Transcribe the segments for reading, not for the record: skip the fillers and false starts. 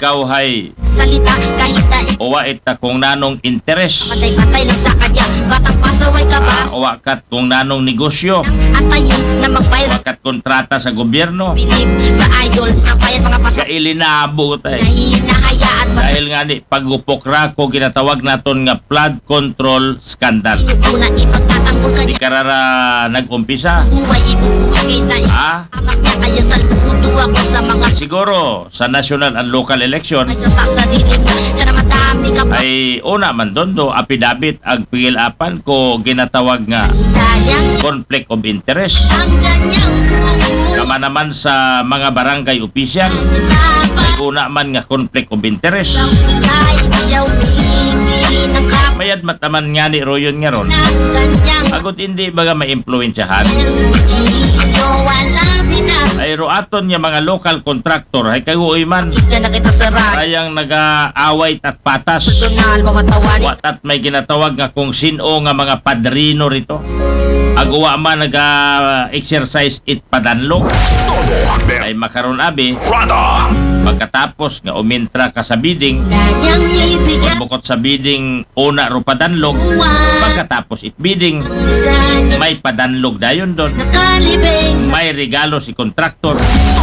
ikaw hay salita kahit na uwa ita kung nanong interes. patay-patay lang sa kanya. Batang pasaway ka ba? Uwa kat kung nanong negosyo. Atayin na mag-viral. Uwa kat kontrata sa gobyerno. Bilib sa idol ng bayan mga pasaway. Kailinabo tayo. Hinahayaan ba Dahil nga ni pagupokra ko ginatawag naton nga flood control scandal. Inuguna ipagtatanggol Di kanya. karara nag-umpisa. Buhay ibubuhay kaysa amak niya kaya sa luto ako sa mga Siguro sa national and local election ay sasasarili mo. Sana madami ka pa. ay una man doon do apidabit ag pigilapan ko ginatawag nga Danyang conflict of interest. ang ganyang Kama naman sa mga barangay official ay una man nga conflict of interest. kahit siya humingi ng kapag Mayad mataman nga ni Royon nga ron. ganyang Agad hindi baga ma-influensyahan. iyo walang sinasabi. Ay roaton niya mga local contractor ay kaguoy man. Ika na kita sa radyo. Kayang nag-aaway at patas. Personal, mawatawanin. Watat may ginatawag nga kung sino nga mga padrino rito. Agawa man nag-exercise it padanlog. Ay makaroon abi. Pagkatapos nga umintra ka sa bidding, Danyang ibigay. bukod sa bidding una ro padanlog, pagkatapos it bidding, Isa niya may padanlog dayon doon. nakalibing sa May regalo si kontraktor.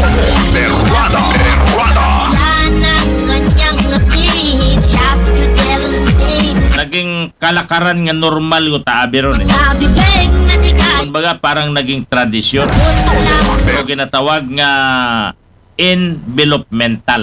yan ang kanyang ngapit. Just you tell me. Naging kalakaran nga normal yung taabi ron eh. Nabibig na di kayo. Kumbaga parang naging tradisyon. Punta lang. Pero ginatawag nga envelopmental.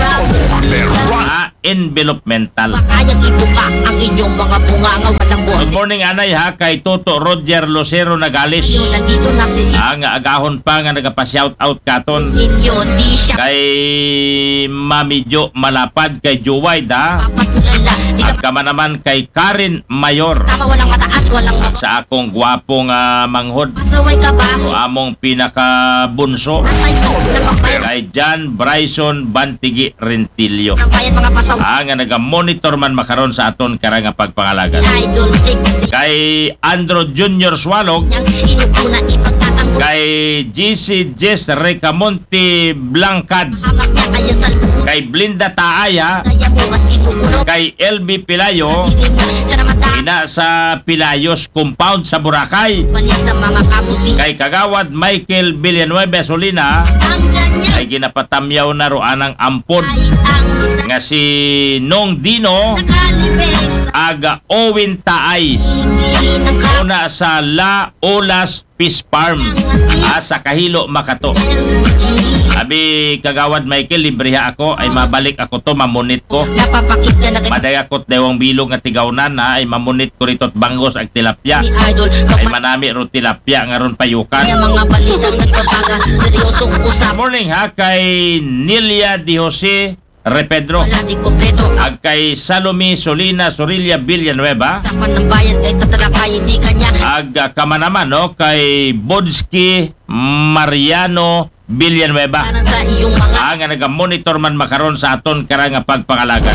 Envelopmental. Makayang ibuka ang inyong mga bunganga walang Good boses. morning anay ha kay Toto Roger Lucero Nagalis. Yun, nandito na si Nga agahon pa nga nagapa-shout out katon. Inyo, di siya Kay Mami Jo Malapad kay Joy da. papatulala. Di ka At kama naman kay Karen Mayor. tama, walang mataas, walang At sa akong gwapong manghod. masaway ka ba? O among pinakabunso. Atay ko, napapayro. Kay John Bryson Bantigi Rentillo. Ang bayan mga pasaway. Nga naga-monitor man makaron sa aton karanga pagpangalagan. Idol, sick kasi Kay Andrew Junior Swalog, niyang inuguna ipagtatanggol. kay GC Jess Recamonte Blancad, Hamak niya kaya sa luto. kay Blinda Taaya, Kaya mo mas inuulo. kay LB Pilayo, Hindi mo sana madami. ina sa Pilayos Compound sa Boracay, Balik sa mga kabuti. kay Kagawad Michael Villanueva Solina, Ang ganyan ay ginapatamyaw na roan ang ampod ay ang isa nga si Nong Dino nakalibing sa aga Owen Taay hindi ng kapag. una sa La Olas Fish Farm sa Kahilo, Makato. Abi Kagawad Michael, libreha ako ay mabalik ako to, mamunit ko. Napapakit ka na kay Maday akot dewang bilog nga tigawnan na ay mamunit ko rito't banggos ag tilapia. ni Idol. Ay Pag manami ro tilapia nga ron payukan. kaya mga balitang nagbabaga. Seryosong usap. Morning ha kay Nilia Di Jose Repedro. Wala di kompleto. Ag kay Salome Solina Sorilla Villanueva. Usapan ng bayan kay tatalakay hindi kanya. Ag kama naman no kay Bodski Mariano Villanueva. Karan sa iyong mga Nga naga-monitor man makaron sa aton karanga pagpangalagan.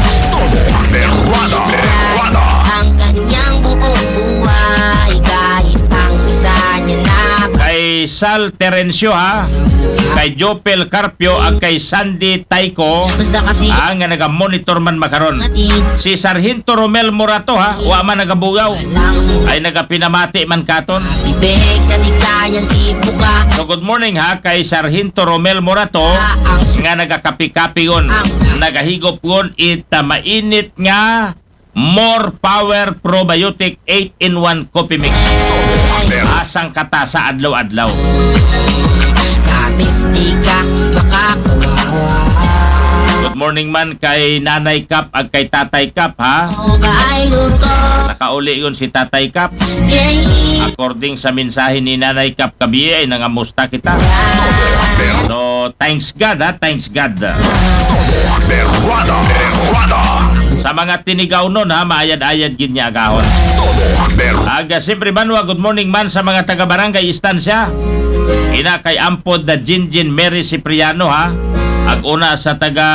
ang kanyang buong buhay kahit ang isa niya na Kay Sal Terencio ha, kay Jopel Carpio, ag kay Sandy Taiko, basta kasi nga naga-monitor man makaron. natin Si Sargento Romel Morato ha, wa man nagabugaw, lang ay nagapinamati man katon. bibig na di kayang ibuka. So good morning ha kay Sargento Romel Morato, Ang nga nagakapi-kapi gon, nagahigop gon ita mainit nga More Power Probiotic 8-in-1 Coffee Mix. Asang kata sa adlaw-adlaw. Kabistika makakuha. Good morning man kay Nanay Kap ag kay Tatay Kap ha. O kaayod ko Nakauli yun si Tatay Kap. kay According sa mensahe ni Nanay Kap kabi ay nangamusta kita. So thanks God ha, thanks God. Sa mga tinigaw nun ha, maayad-ayad gid niya agahon. Aga siyempre manwa, good morning man sa mga taga-barangay Istansya. Ina kay Ampod da Jinjin Mary Cipriano ha. Ag una sa taga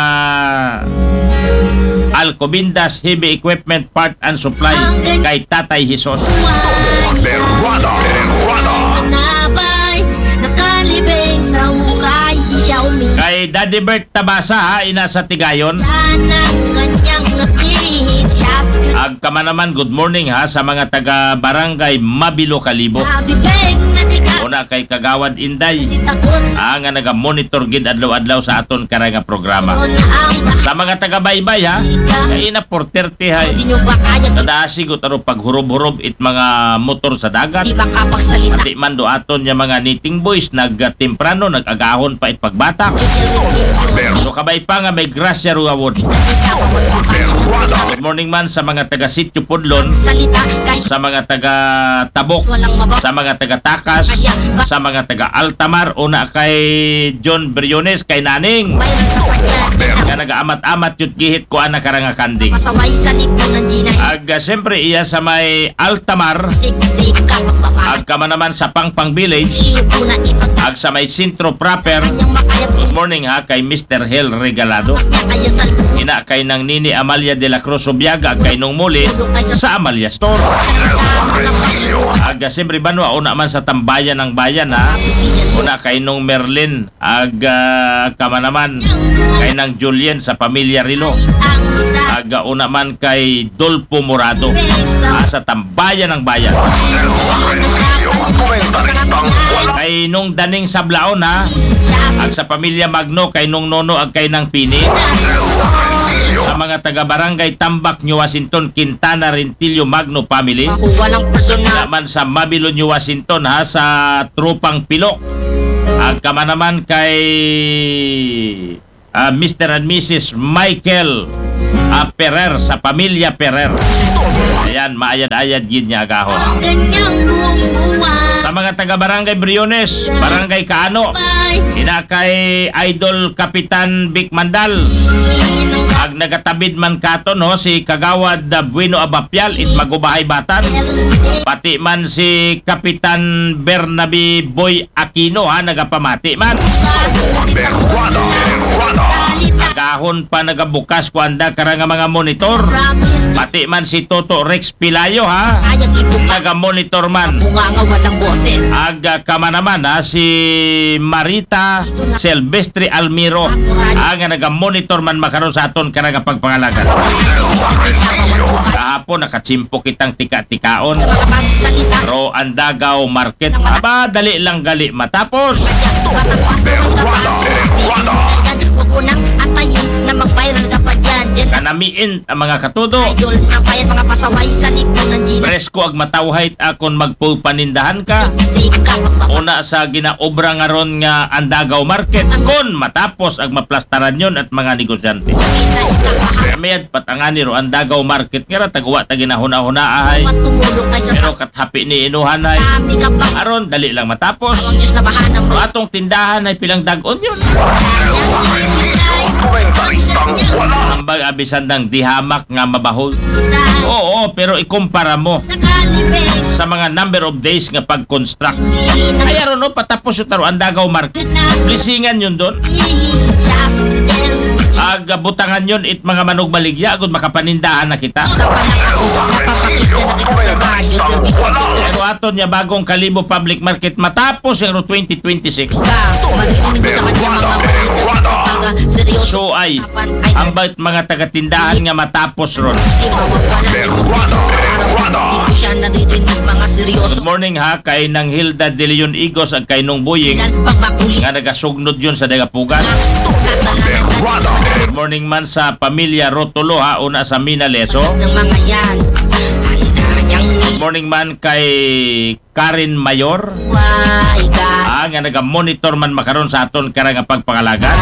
Alcobendas Heavy Equipment Part and Supply kay Tatay Jesus. nabay nakalibing sa hukay di siya umi. Kay Daddy Bert Tabasa ha, ina sa Tigayon. Yan ang kanyang natihid. Agkama naman, good morning ha sa mga taga Barangay Mabilo Kalibo. Nabibig na di ka Una kay Kagawad Inday. takot sa Nga naga-monitor gid adlaw-adlaw sa aton karanga programa. na ang Sa mga taga Baybay ha, kay na por 30 hay. Di nyo ba kaya Tadasigot aro paghurob-hurob it mga motor sa dagat. Di ba kapagsalita Pati man do aton yung mga knitting boys nagtemprano nag-agahon pa it pagbatak. So kabay pa nga may grasya ro award. Good morning man sa mga taga Sitio Pudlon, Salita kahit sa mga taga Tabok, walang mabaw sa mga taga Takas, sa mga taga Altamar, una kay John Briones, kay Naning. Mayroon sa kanya Nga nag-amat-amat yun gihit ko ana karanga kanding. Pasaway sa lipunan di na Siyempre iya sa may Altamar, Sik-sik ka magpapakit kama naman sa Pangpang Village, Ihip ko na ipagkakanyang sa may Sintro proper. makayap Good morning ha kay Mr. Hel Regalado. niya kaya sa lupon Ina kay nang Nini Amalia de la Cruz Obiaga kay nung muli sa Amalia Store. Siyempre banwa una man sa tambayan ng bayan ha. Una kay nung Merlin kama naman kay nang Julien sa pamilya Rilo. Ang isa Una man kay Dolpo Morado sa tambayan ng bayan. Kay nung Daning Sablaon ha. Sa pamilya Magno kay nung Nono ag kay nang Pini. Sa mga taga Barangay Tambak, New Washington, Quintana, Rentillo, Magno family. Makuha ng personal Naman sa Mabilo, New Washington ha, sa Trupang Pilok. Kama naman kay Mr. and Mrs. Michael Perer sa pamilya Perer. Ayan, maayad-ayad yun niya agahon. Ganyang buong buwan Sa mga taga Barangay Briones, Barangay Kaano, ina kay Idol Kapitan Vic Mandal. Ag nagatabid man katon no si Kagawad Bueno Abapial it magubahay batan. Pati man si Kapitan Bernabe Boy Aquino ha nagapamati man. Gahon pa nagabukas kuanda karanga mga monitor. Pati man si Toto Rex Pilayo ha Ayang ibuka naga-monitor man. Bunga nga walang boses Aga kama naman ha, si Marita Silvestre Almiro nga naga-monitor man makaroon sa aton karanga pagpangalagan. Kahapon nakachimpo kitang tika-tikaon Kapagsalita ro Andagaw Market. Aba, dali lang gali matapos. Huwag mo nang atayin na mag-viral ka pa dyan Dyan na Kanamiin ang mga katudo. idol na bayan mga pasaway sa lipunan di na Presko ag matawhayt akon magpupanindahan ka. Sik ka magpapakit Una sa ginaobra nga ron nga Andagaw Market kon matapos ag maplastaran yon at mga negosyante. Mayad patangani ro Andagaw Market nga ra tagwa ta ginahuna-huna ahay. Tumulong kay sa Pero kathapi ni inuhanay. kami ka pa Aron dali lang matapos. Ang Diyos na bahanang mo Ro atong tindahan ay pilang dag-on yun. Ambag abisan ng dihamak nga mabahol. Oo, pero ikumpara mo sa mga number of days nga pag-construct. Kaya ron no, patapos yung taro Andagaw Market. Blisingan yun doon. Butangan yun it mga manog baligya agud makapanindahan na kita. Pero aton niya bagong Kalibo Public Market matapos yung 2026. So ay ang bait mga taga-tindahan nga matapos ron. Good morning ha kay nang Hilda De Leon Igos ag kay nung Buying nga nagasugnod yun sa Dagapugan. Good morning man sa pamilya Rotulo ha una sa Minaleso. ng mga yan handa niyang Good morning man kay Karen Mayor niway ka nga naga-monitor man makaron sa aton karanga pagpangalagan.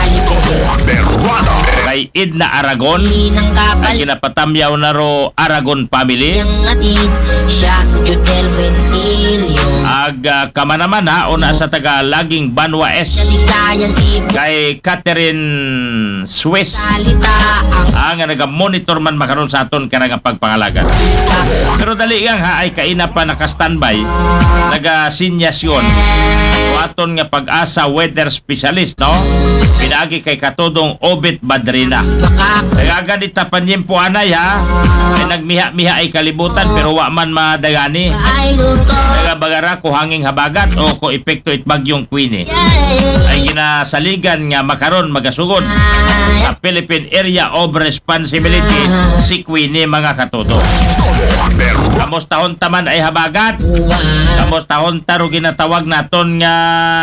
Kay Edna Aragon ng kapal kinapatamyaw na ro Aragon family. yang atid siya sa Judel Ventilio Kama naman ha una sa taga Laging Banwa S kaligayang ibo kay Catherine Swiss salita ang nga naga-monitor man makaron sa aton karanga pagpangalagan. sika Pero dali gang ha ay kaina pa naka-standby, naga-sinyasyon. O aton nga pag-asa weather specialist, no? Pinagi kay katudong Obit Badrina. Kaya ganit na panyempo anay, ha? Kaya nagmiha-miha ay kalibutan pero wa man madagani. Nagabagara ko hanging habagat o ko epekto it bagyong Queenie. Ay ginasaligan nga makaron magasugod sa Philippine Area of Responsibility si Queenie, mga katudo. Kamustahon taman ay habagat. Kamustahon taro ginatawag naton nga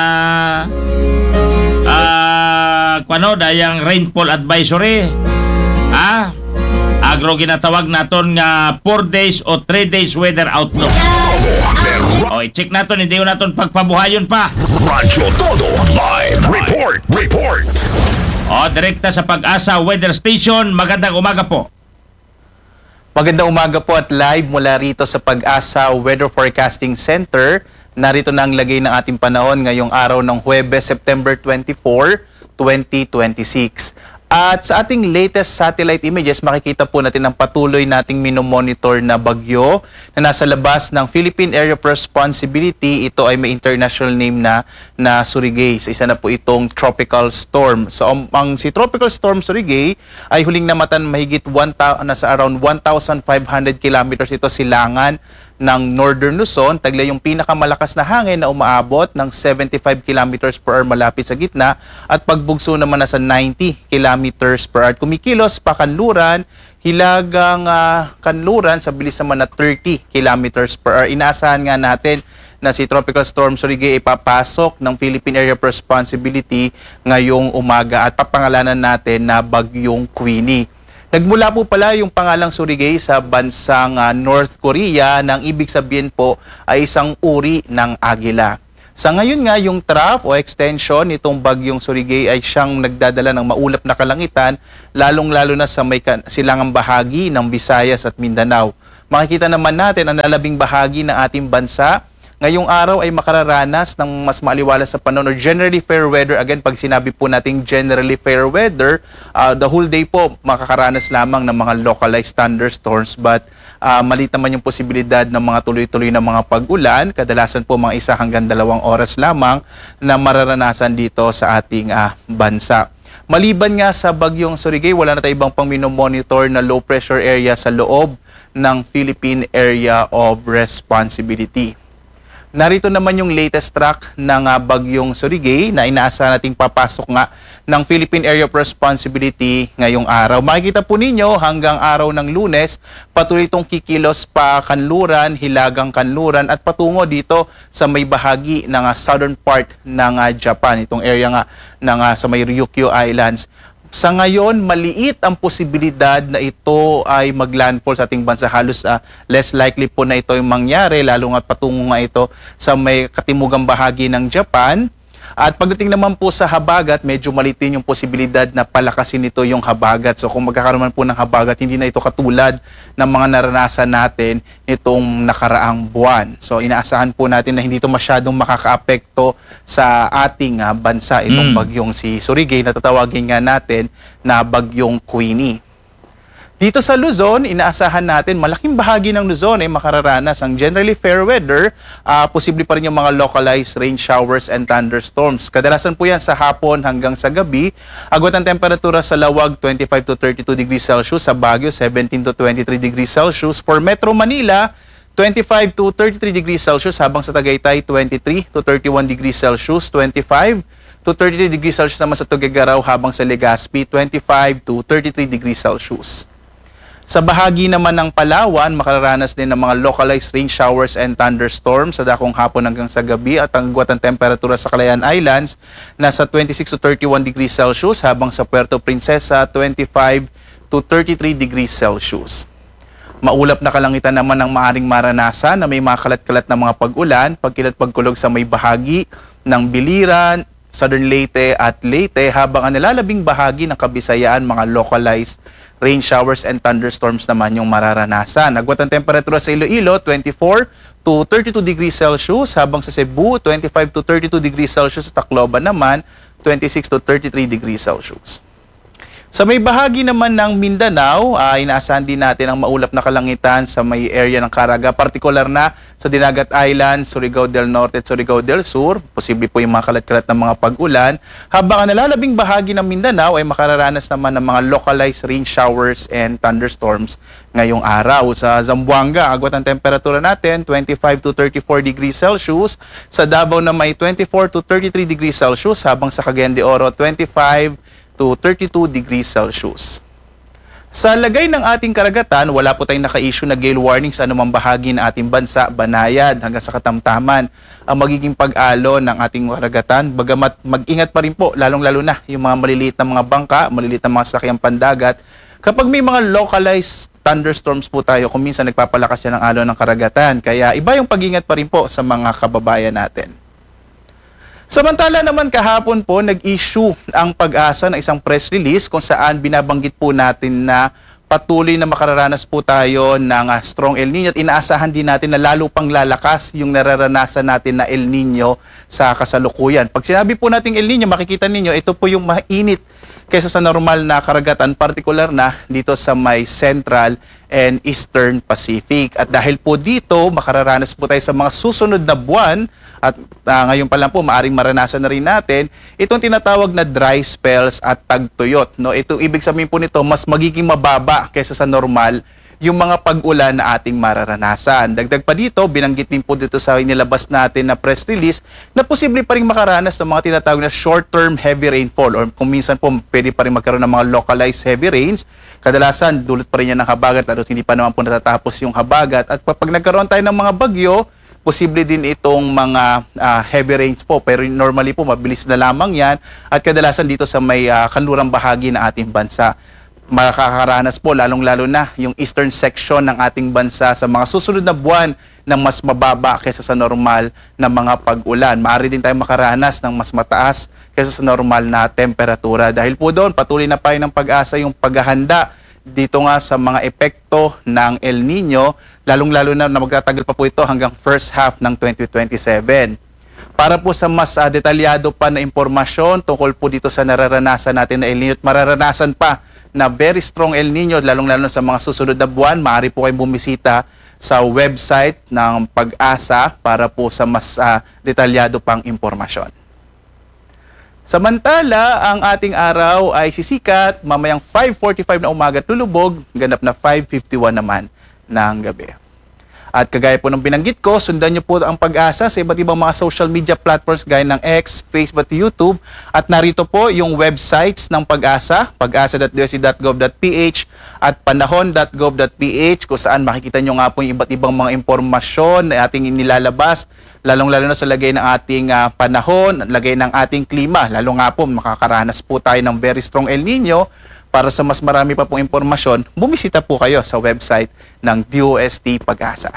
dayang rainfall advisory. Ha? Agro ginatawag naton nga 4 days o 3 days weather outlook. O, i-check naton, hindi yun naton pagpabuhayon pa. Radyo Todo Live Report. O, direkta sa Pag-asa Weather Station. Magandang umaga po. Magandang umaga po at live mula rito sa Pag-asa Weather Forecasting Center. Narito na ang lagay ng ating panahon ngayong araw ng Huwebes, September 24, 2026. At sa ating latest satellite images, makikita po natin ang patuloy nating minomonitor na bagyo na nasa labas ng Philippine Area of Responsibility. Ito ay may international name na Surigay. Isa na po itong tropical storm. So si tropical storm Surigay ay huling namatan mahigit nasa around 1,500 kilometers ito silangan ng Northern Luzon. Taglay yung pinakamalakas na hangin na umaabot ng 75 kilometers per hour malapit sa gitna at pagbugso naman nasa 90 kilometers per hour. Kumikilos pa Kanluran, Hilagang Kanluran sa bilis naman na 30 kilometers per hour. Inaasahan nga natin na si Tropical Storm Surigay ay papasok ng Philippine Area of Responsibility ngayong umaga at papangalanan natin na Bagyong Queenie. Nagmula po pala yung pangalang Surigay sa bansang North Korea, nang ibig sabihin po ay isang uri ng agila. Sa ngayon nga, yung trough o extension nitong bagyong Surigay ay siyang nagdadala ng maulap na kalangitan, lalong-lalo na sa may silangang bahagi ng Visayas at Mindanao. Makikita naman natin ang lalabing bahagi ng ating bansa. Ngayong araw ay makararanas ng mas maaliwalas sa panahon or generally fair weather. Again, pag sinabi po nating generally fair weather, the whole day po makakaranas lamang ng mga localized thunderstorms, but maliit naman yung posibilidad ng mga tuloy-tuloy na mga pag-ulan. Kadalasan po mga 1 hanggang 2 oras lamang na mararanasan dito sa ating bansa. Maliban nga sa bagyong Surigay, wala na tayong ibang pang minomonitor na low pressure area sa loob ng Philippine Area of Responsibility. Narito naman yung latest track ng bagyong Surigay na inaasahan nating papasok nga ng Philippine Area of Responsibility ngayong araw. Makikita po ninyo hanggang araw ng Lunes, patuloy itong kikilos pa Kanluran, Hilagang Kanluran at patungo dito sa may bahagi ng southern part ng Japan. Itong area nga ng sa may Ryukyu Islands. Sa ngayon, maliit ang posibilidad na ito ay maglandfall sa ating bansa. Halos less likely po na ito yung mangyari, lalo nga patungo nga ito sa may katimugang bahagi ng Japan. At pagdating naman po sa habagat, medyo malitin yung posibilidad na palakasin nito yung habagat. So kung magkakaroon man po ng habagat, hindi na ito katulad ng mga naranasan natin nitong nakaraang buwan. So inaasahan po natin na hindi ito masyadong makakaapekto sa ating bansa, itong bagyong si Surigay na tatawagin nga natin na Bagyong Queenie. Dito sa Luzon, inaasahan natin malaking bahagi ng Luzon ay makararanas ang generally fair weather. Posible pa rin yung mga localized rain showers and thunderstorms. Kadalasan po yan sa hapon hanggang sa gabi. Agwat ang temperatura sa Lawag 25 to 32 degrees Celsius, sa Baguio 17 to 23 degrees Celsius. For Metro Manila, 25 to 33 degrees Celsius, habang sa Tagaytay 23 to 31 degrees Celsius, 25 to 33 degrees Celsius naman sa Tuguegarao, habang sa Legazpi 25 to 33 degrees Celsius. Sa bahagi naman ng Palawan, makararanas din ng mga localized rain showers and thunderstorms sa dakong hapon hanggang sa gabi, at ang agwat ng temperatura sa Calayan Islands nasa 26 to 31 degrees Celsius, habang sa Puerto Princesa 25 to 33 degrees Celsius. Maulap na kalangitan naman ang maaring maranasan na may mga kalat-kalat na mga pag-ulan, pagkilat-pagkulog sa may bahagi ng Biliran, Southern Leyte at Leyte, habang ang nilalabing bahagi ng Kabisayaan, mga localized rain showers and thunderstorms naman yung mararanasan. Agwat ang temperatura sa Iloilo, 24 to 32 degrees Celsius, habang sa Cebu, 25 to 32 degrees Celsius, sa Tacloban naman, 26 to 33 degrees Celsius. Sa may bahagi naman ng Mindanao, inaasahan din natin ang maulap na kalangitan sa may area ng Caraga, partikular na sa Dinagat Island, Surigao del Norte at Surigao del Sur. Posible po yung mga kalat-kalat ng mga pag-ulan. Habang ang nalalabing bahagi ng Mindanao ay makararanas naman ng mga localized rain showers and thunderstorms ngayong araw. Sa Zamboanga, agwat ang temperatura natin, 25 to 34 degrees Celsius. Sa Davao na may 24 to 33 degrees Celsius, habang sa Cagayan de Oro, 25 to 32 degrees Celsius. Sa lagay ng ating karagatan, wala po tayong naka-issue na gale warning sa anumang bahagi ng ating bansa, banayad hanggang sa katamtaman ang magiging pag-alo ng ating karagatan. Bagamat mag-ingat pa rin po, lalong-lalo na yung mga maliliit na mga bangka, maliliit na mga sasakyang pandagat. Kapag may mga localized thunderstorms po tayo, kung minsan nagpapalakas yan ng alo ng karagatan. Kaya iba yung pag-ingat pa rin po sa mga kababayan natin. Samantala naman kahapon po, nag-issue ang Pag-asa ng isang press release kung saan binabanggit po natin na patuloy na makararanas po tayo ng strong El Nino at inaasahan din natin na lalo pang lalakas yung nararanasan natin na El Nino sa kasalukuyan. Pag sinabi po natin El Nino, makikita ninyo, ito po yung mainit kaysa sa normal na karagatan, partikular na dito sa may Central and Eastern Pacific. At dahil po dito, makararanas po tayo sa mga susunod na buwan at ngayon pa lang po, maaring maranasan na rin natin itong tinatawag na dry spells at tagtuyot. No? Ito, ibig sabihin po nito, mas magiging mababa kaysa sa normal yung mga pag-ulan na ating mararanasan. Dagdag pa dito, binanggit din po dito sa inilabas natin na press release na posible pa rin makaranas ng mga tinatawag na short-term heavy rainfall or kung minsan po pwede pa rin magkaroon ng mga localized heavy rains. Kadalasan, dulot pa rin yan ng habagat lalo't hindi pa naman po natatapos yung habagat. At pag nagkaroon tayo ng mga bagyo, posible din itong mga heavy rains po. Pero normally po, mabilis na lamang yan at kadalasan dito sa may kanlurang bahagi ng ating bansa. Makakaranas po lalong-lalo na yung eastern section ng ating bansa sa mga susunod na buwan ng mas mababa kaysa sa normal na mga pag-ulan. Maaari din tayo makaranas ng mas mataas kaysa sa normal na temperatura. Dahil po doon, patuloy na pa ng Pag-asa yung paghahanda dito nga sa mga epekto ng El Nino, lalong-lalo na magtatagal pa po ito hanggang first half ng 2027. Para po sa mas detalyado pa na impormasyon tungkol po dito sa nararanasan natin na El Nino at mararanasan pa na very strong El Nino, lalong-lalo sa mga susunod na buwan, maaari po kayong bumisita sa website ng Pag-asa para po sa mas detalyado pang impormasyon. Samantala, ang ating araw ay sisikat, mamayang 5:45 na umaga lulubog, ganap na 5:51 naman ng gabi. At kagaya po ng binanggit ko, sundan niyo po ang Pag-asa sa iba't ibang mga social media platforms gaya ng X, Facebook, YouTube. At narito po yung websites ng Pag-asa, pag-asa.dosc.gov.ph at panahon.gov.ph kung saan makikita niyo nga po yung iba't ibang mga impormasyon na ating inilalabas, lalong-lalo na sa lagay ng ating panahon, lagay ng ating klima. Lalo nga po, makakaranas po tayo ng very strong El Nino. Para sa mas marami pa pong impormasyon, bumisita po kayo sa website ng DOST Pag-asa.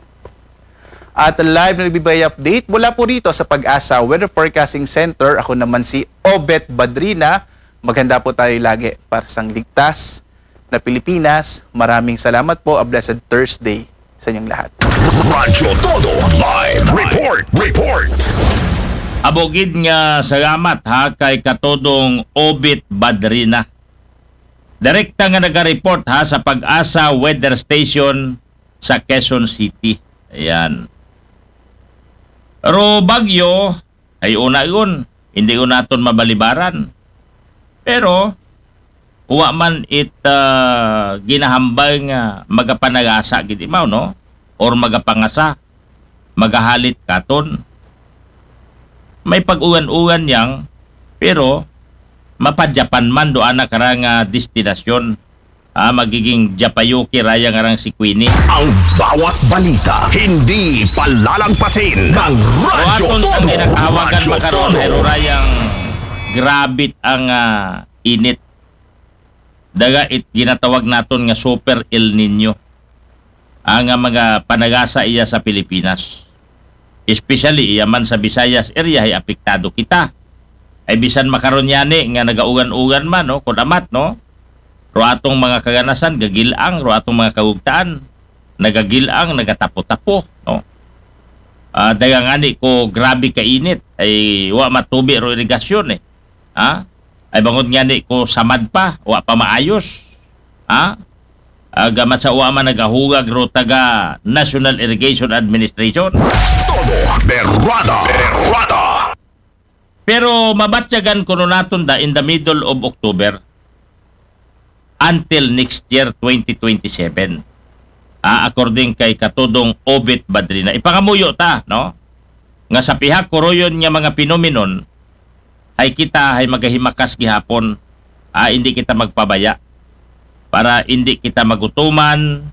At live na nagbibigay update mula po rito sa Pag-asa Weather Forecasting Center. Ako naman si Obet Badrina. Maganda po tayo lagi para sa ligtas na Pilipinas. Maraming salamat po. A blessed Thursday sa inyong lahat. Radyo Todo Live Report. Abogid nga salamat ha kay katodong Obet Badrina. Direkta nga nag-report ha sa Pag-asa Weather Station sa Quezon City. Ayan. Pero bagyo ay una yun. Hindi ko naton mabalibaran. Pero uwa man ginahambal nga magapanagasa gid imaw no or magapangasa magahalit katon. May pag-uwan-uwan yang pero mapadyapan man doon na karang destinasyon. Magiging Japayuki raya ngarang si Queenie. Ang bawat balita hindi palalampasin ng Radyo Aton sa Todo. kinakawagan Radyo makaroon Todo. pero rayang grabit ang init. Daga ginatawag naton nga Super El Nino. Ang mga panagasa iya sa Pilipinas. Especially iya man sa Visayas area ay apektado kita. Ay bisan makaron yani nga nagaugan-ugan man no kun amat no ro atong mga kaganasan gagilang ro atong mga kaugtaan nagagilang nagatapo-tapo no dagang ani ko grabe ka init ay wa matubi ro irigasyon ay bangod nga ni ko samad pa, wa pa maayos. Ha? Gamat sa uwa man nagahugag ro taga National Irrigation Administration. Todo Berrada. Berrada. Pero mabatyagan ko naton da in the middle of October until next year 2027. According kay katudong Obit Badrina. Ipangamuyo ta, no? Nga sa pihak kuroyon nga mga phenomenon ay kita ay magahimakas gihapon. Hindi kita magpabaya para hindi kita magutuman,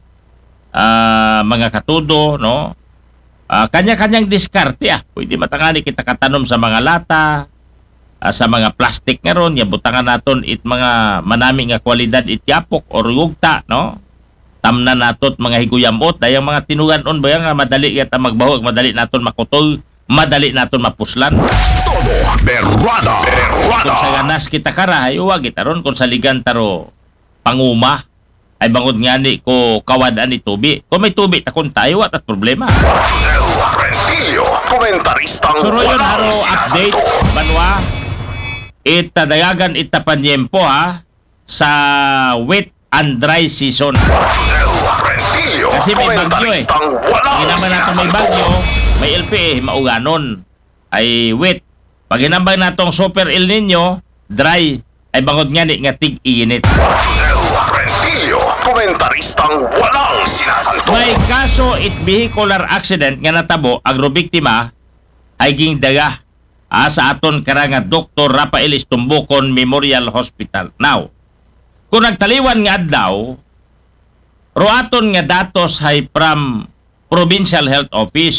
mga katudo, no? Kanya-kanyang diskarte, pwede matangani kita katanom sa mga lata, sa mga plastic nga ron, butangan naton it mga manami nga kwalidad ityapok or yugta, no? Tamna natot mga higuyamot, dayang mga tinuganon ba nga madali kita magbahog, madali naton makutol, madali naton mapuslan. Todo Berrada. Kung sa Berrada. ganas kita karahay, huwag kita ron, kung sa ligan taro panguma, ay bangod nga ni ko kawadaan ni tubi. Kung may tubi, takon tayo, at problema. El Rentillo. Komentaristang Suro yun, walang haro update, sinasanto. banwa. Itadayagan itapanyempo sa wet and dry season. El Rentillo. Kasi may bagyo Komentaristang walang Pag naman natin may sinasanto. bagyo, may LPA, mauganon. Ay wet. Pag hinambang natong super El Nino, dry, ay bangod nga ni nga tig-init. El Rentillo. Komentaristang walang sinasanto. May kaso it vehicular accident nga natabo ang biktima ay ging daga sa aton karanga Dr. Rafael Estumbukon Memorial Hospital. Now, kung nagtaliwan nga adlaw, roaton nga datos ay from Provincial Health Office.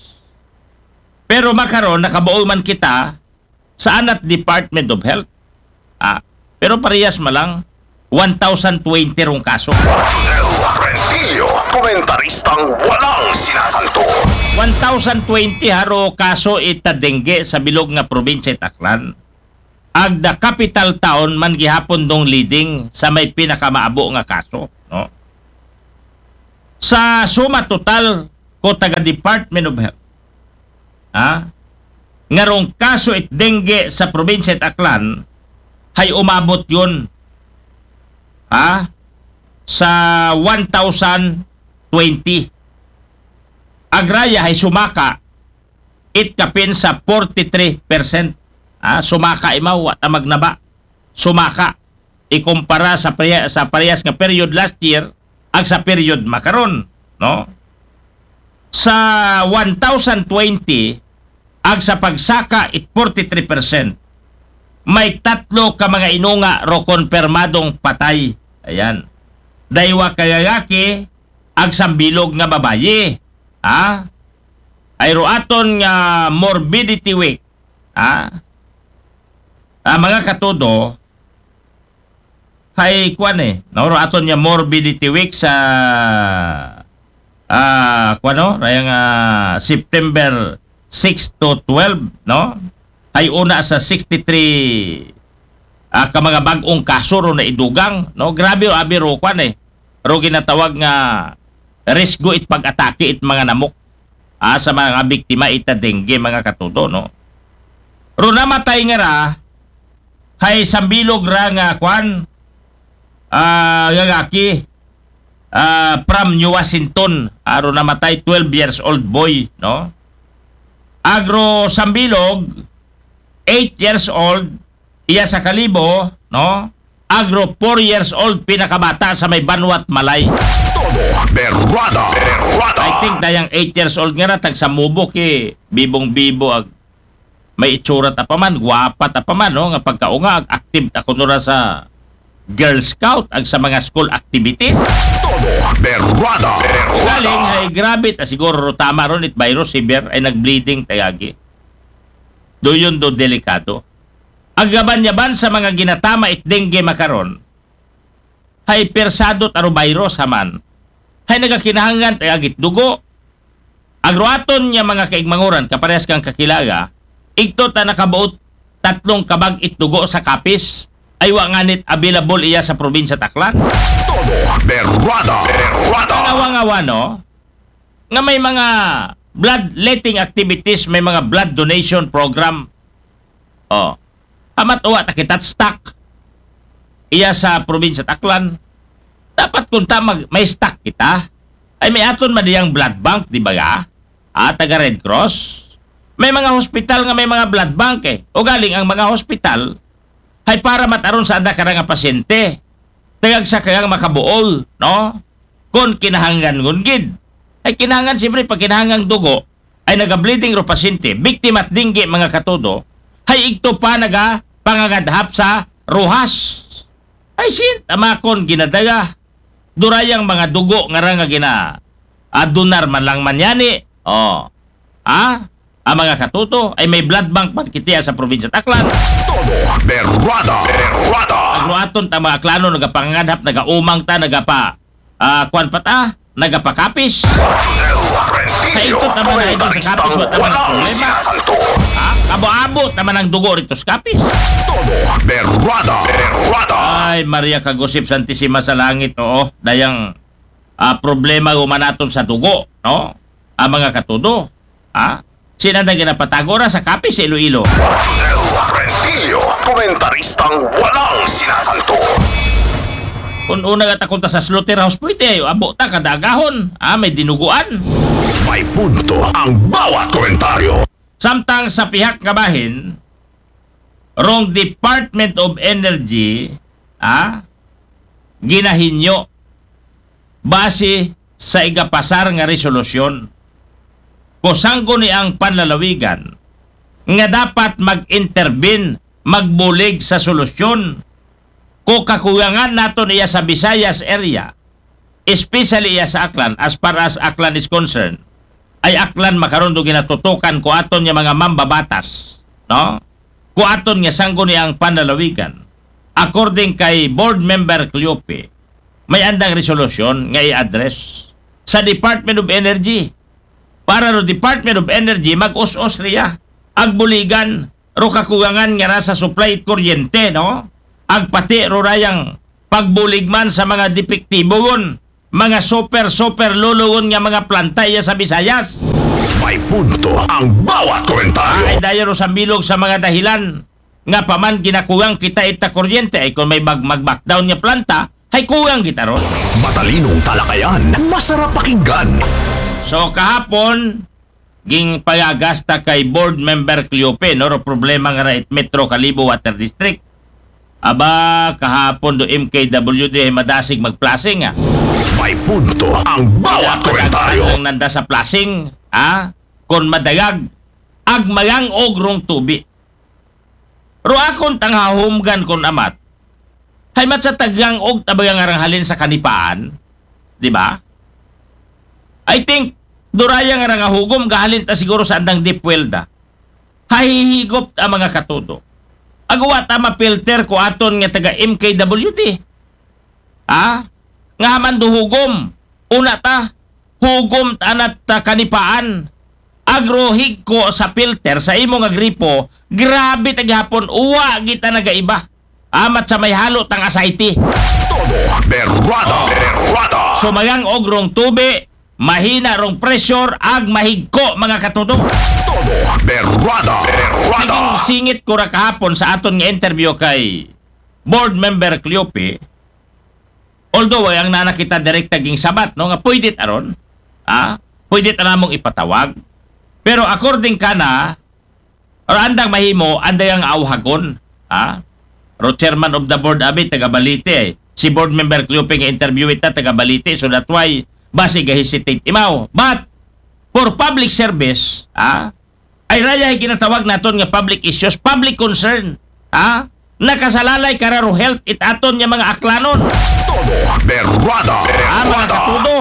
Pero makaron nakabuo man kita sa anat Department of Health. Pero parehas malang 1,020 rong kaso. El Rentillo. Komentaristang walang sinasanto. 1,020 haro kaso ita dengue sa bilog nga probinsya Taclan. Ag the capital town man gihapon dong leading sa may pinakamaabo nga kaso, no? Sa suma total ko taga Department of Health. Ngarong kaso it dengue sa probinsya Taclan hay umabot yun sa 1,020. Agraya ay sumaka it kapin sa 43%. Sumaka imaw at magnaba. Sumaka ikumpara sa parehas nga period last year ag sa period makaron, no? Sa 1,020 ag sa pagsaka it 43%. May 3 ka mga inunga ro konfirmadong patay. Ayan. Daywa kagagaki ag sambilog nga babayi. Ay roaton nga morbidity week. Mga katudo hay kuan no roaton nga morbidity week sa rayang September 6 to 12, no? Ay una sa 63 ka mga bag-ong kaso ro na idugang, no? Grabe abi ro kwan ro ginatawag nga risgo it pag-atake it mga namok sa mga biktima ita dengue mga katudo, no? Ro namatay nga ra hay sambilog ra nga kwan gagaki from New Washington, ro namatay 12 years old boy, no? Agro sambilog 8 years old iya sa Kalibo, no? Agro 4 years old pinakabata sa may Banwat Malay. Todo Berrada. Berrada. I think dayang 8 years old nga na tag sa mubo ki bibong-bibo ag may itsura ta pa man, gwapa ta pa man, no? Nga pagkaunga ag active ako nura sa Girl Scout ag sa mga school activities. Todo Berrada. Galing Berrada. ay grabe ta siguro tama ron it virus severe ay nag-bleeding tayagi. Do yun do delikado. Agaban-yaban sa mga ginatama it dengue makaron. Hay persado taro virus haman. Hay nagakinahangan tayagit dugo. Agroaton niya mga kaigmanguran kaparehas kang kakilaga. Igto ta nakabuot 3 kabag it dugo sa kapis. Ay wa nganit available iya sa probinsya Taclan. Todo Berrada. Berrada. Awa-awa no? Nga may mga bloodletting activities, may mga blood donation program. Amat uwa ta kitat stock. Iya sa probinsya Aklan. Dapat kung may stock kita, ay may aton madiyang blood bank, di ba ga? Taga Red Cross. May mga hospital nga may mga blood bank eh. O galing ang mga hospital ay para mataron sa anda karang nga pasyente. Tagag sa kayang makabuol, no? Kung kinahanggan ngungid. Ay kinahanggan siyempre pag kinahangang dugo ay naga-bleeding ro pasyente, biktima at dinggi mga katudo, ay igto pa naga pangagadhap sa ruhas. Ay sin, tamakon ginadaga. Durayang mga dugo nga nga adunar man lang manyani. Ang mga katuto ay may blood bank man kitiya sa probinsya Aklan. Todo Berrada. Agluaton ta mga Aklano nagapangadhap, nagaumang ta, kuan pa ta, nagapakapis. Sa ito naman na idol sa kapis, wala naman ang problema. Abo-abo naman ang dugo rito sa kapis. Todo Berrada. Ay, Maria Kagusip Santissima sa langit, oo. Dayang problema humanaton sa dugo, no? Ang mga katudo. Sinanda ginapatagora sa kapis sa Iloilo. Del Rentillo, komentaristang walang sinasanto. Kung una nga takunta sa slaughterhouse pwede, abo ta kadagahon. May dinuguan. May punto ang bawat komentaryo. Samtang sa pihak nga bahin, rong Department of Energy, ginahinyo base sa igapasar nga resolusyon. Kusanggo ni ang panlalawigan nga dapat mag-intervene, magbulig sa solusyon kung kakuyangan nato niya sa Visayas area, especially iya sa Aklan, as far as Aklan is concerned, ay Aklan makaroon do ginatutukan ko aton niya mga mambabatas, no? Ko aton nga sanggo ni ang panlalawigan. According kay Board Member Cleope, may andang resolusyon nga i-address sa Department of Energy para ro Department of Energy mag-us-us riya agbuligan ro kakuyangan nga ra sa supply at kuryente, no? Agpati ro rayang pagbuligman sa mga depektibogon, mga super lulugon nga mga planta iya sa Visayas. May punto ang bawat komentaryo. Ay dayo ro sa bilog sa mga dahilan nga paman ginakuwang kita ita kuryente, ay kung may mag-backdown nga planta, ay kuwang kita ron. Matalinong talakayan, masarap pakinggan. So kahapon, ging pagagasta kay Board Member Cleope, no? Problema nga ra Metro Kalibo Water District. Aba, kahapon do MKWD madasig magplasing, May punto ang bawat komentaryo. Ang nanda sa plasing, kon madagag, agmayang ogrong tubi. Ro akon tanghahumgan kon amat, hay mat sa tagang og tabagang aranghalin sa kanipaan, di ba? I think, duraya nga nga hugom, gahalin ta siguro sa andang deep well da. Hahihigop ta mga katudo. Agawa ta mapilter ko aton nga taga MKWD. Nga haman do hugom. Una ta, hugom ta anat ta kanipaan. Agrohig ko sa filter sa imo nga gripo, grabe taghapon, uwa kita nagaiba. Amat sa may halo tang asayte. Todo Berrada. Sumagang ogrong tubi, mahina rong pressure, ag mahigko mga katudo. Todo Berrada. Naging singit ko ra kahapon sa aton nga interview kay Board Member Cleope. Although ay ang nanakita direkta ging sabat, no, nga pwede aron, pwede ta namong ipatawag. Pero according kana, or andang mahimo, anday ang awhagon, Ro chairman of the board abi taga Balite, si Board Member Cleope nga interview ita taga Balite, so that why basi hesitate imaw. But for public service, ay raya kinatawag naton nga public issues, public concern, nakasalalay kararo health it aton nga mga Aklanon. Todo Berrada. Mga katudo.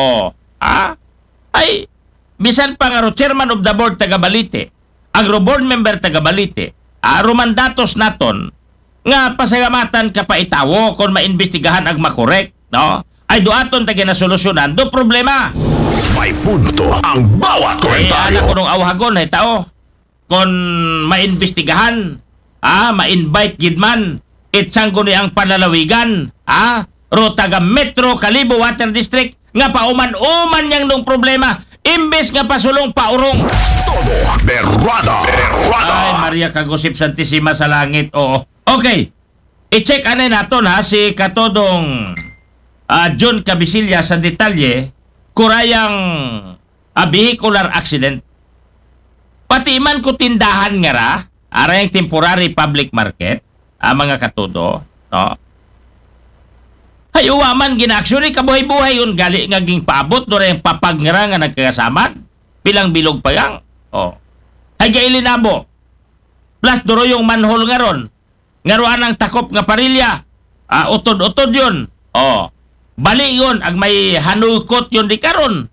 Ay bisan pa nga ro chairman of the board taga Balite, agro board member taga Balite, romandatos naton nga pasagamatan ka pa itawo kung maimbestigahan ag makorek, no? Ay doaton tagi na solusyonan do problema. May punto ang bawat komentaryo. Anak ko nung awhagon ay tao kung maimbestigahan, ma-invite gidman itsanggo ni ang panlalawigan, ro taga Metro Kalibo Water District nga pauman-uman yang nung problema imbes nga pasulong paurong. Todo Berrada. Ay Maria Kagusip Santissima sa langit. Oo. Okay. I-check anay naton ha si katodong John Cabisilla sa detalye kurayang vehicular accident. Pati man ko tindahan nga ra, arayang temporary public market, mga katodo, no? Hay uwaman gina-actually kabuhay-buhay yun gali nga ging paabot do rin papagngra nga nagkakasamad pilang bilog pa yang. Oh. Hay gailinabo. Plus duro yung manhole nga ron. Ngaruan ang takop nga parilya. Utod-utod yun. Oh. Bali yun ang may hanukot yun di karon.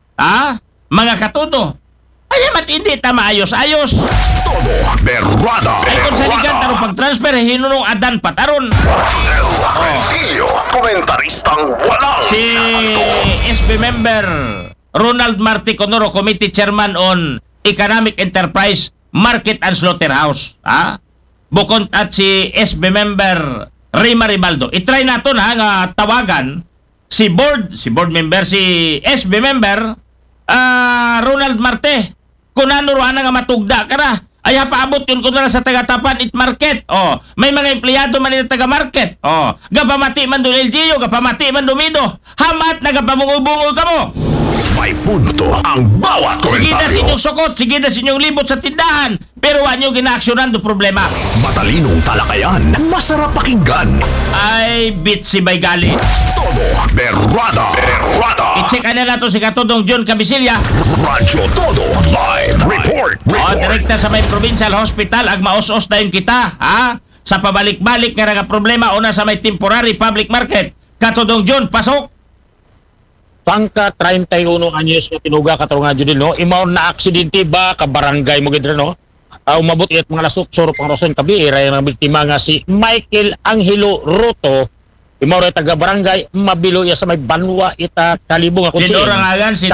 Mga katodo. Ay matindi ta maayos-ayos. Todo berrada. Ay kung sa ligan tarong pag-transfer hinunong adan pataron. Resilio, komentaristang walang Si SB member Ronald Marti Conoro, Committee Chairman on Economic Enterprise Market and Slaughterhouse. Bukod at si SB member Rima Ribaldo. I-try nato na nga tawagan si board member, si SB member Ronald Marte. Kung nanuruan nga matugda ka na, ay paabot yun kung na sa taga-tapan it market. May mga empleyado man yung taga-market. Gapamati man doon LGU, gapamati man dumido. Hamat na gapamungubungol ka mo. may punto ang bawat Sige na sa komentaryo. inyong sukot, sige na sa inyong libot sa tindahan, pero wa nyo ginaaksyonan do problema. Matalinong talakayan, masarap pakinggan. Ay, bit si Baygali. Todo berrada. I-check na nato si Katodong John Cabisilla. Radyo Todo Live Report. Direkta sa may provincial hospital, ag maos-os na yun kita, ha? Sa pabalik-balik nga problema o na sa may temporary public market. Katodong John, pasok! Pangka 31 anyos nga tinuga katarong nga dyan, no? Imaw na aksidente ba ka barangay mo gidra, no? Umabot iat mga lasok soro pang rason kabi iray mga biktima nga si Michael Angelo Roto. Imaw ray taga barangay mabilo ya sa may Banwa ita Kalibong ako Sino rangagan? Sino?